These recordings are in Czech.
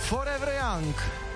Forever Young.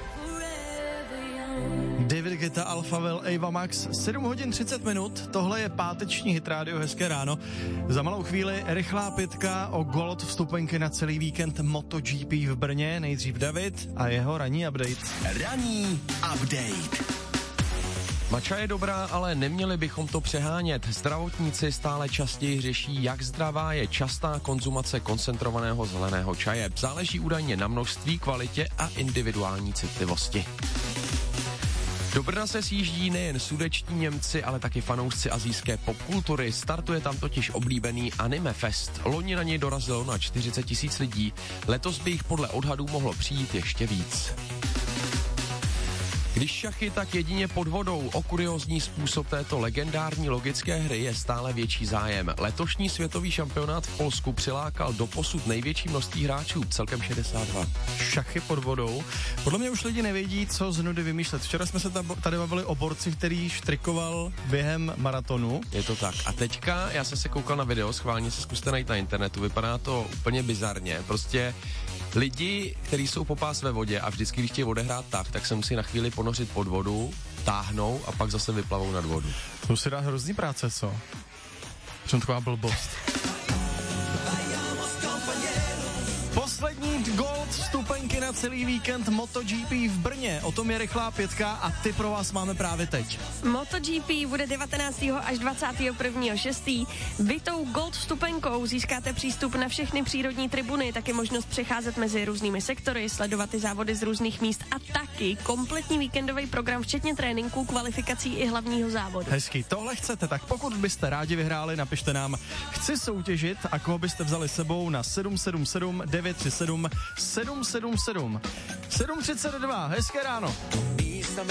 David Guetta, Alphaville, Ava Max, 7 hodin 30 minut, tohle je páteční hit rádio, hezké ráno. Za malou chvíli rychlá pětka o gold vstupenky na celý víkend MotoGP v Brně, nejdřív David a jeho ranní update. Ranní update. Matcha je dobrá, ale neměli bychom to přehánět. Zdravotníci stále častěji řeší, jak zdravá je častá konzumace koncentrovaného zeleného čaje. Záleží údajně na množství, kvalitě a individuální citlivosti. Do Brna se sjíždí nejen sudečtí Němci, ale taky fanoušci asijské popkultury. Startuje tam totiž oblíbený Anime Fest. Loni na něj dorazilo na 40 000 lidí. Letos by jich podle odhadů mohlo přijít ještě víc. Když šachy, tak jedině pod vodou. O kuriózní způsob této legendární logické hry je stále větší zájem. Letošní světový šampionát v Polsku přilákal doposud největší množství hráčů, celkem 62. Šachy pod vodou. Podle mě už lidi nevědí, co z nudy vymýšlet. Včera jsme se tady bavili o borci, který štrikoval během maratonu. Je to tak. A teďka, já jsem se koukal na video, schválně se zkuste najít na internetu, vypadá to úplně bizarně. Prostě lidi, kteří jsou po pás ve vodě a vždycky, když chtějí odehrát tak se musí na chvíli ponořit pod vodu, táhnou a pak zase vyplavou nad vodu. To si dá hrozný práce, co? Přem taková blbost. Poslední gold vstupenky na celý víkend MotoGP v Brně. O tom je rychlá pětka a ty pro vás máme právě teď. MotoGP bude 19. až 21.6. Vy tou gold vstupenkou získáte přístup na všechny přírodní tribuny, taky možnost přecházet mezi různými sektory, sledovat ty závody z různých míst a taky kompletní víkendový program, včetně tréninků, kvalifikací i hlavního závodu. Hezky, tohle chcete, tak pokud byste rádi vyhráli, napište nám, chci soutěžit a koho byste vzali sebou na 777 937 777. 7:32, hezké ráno.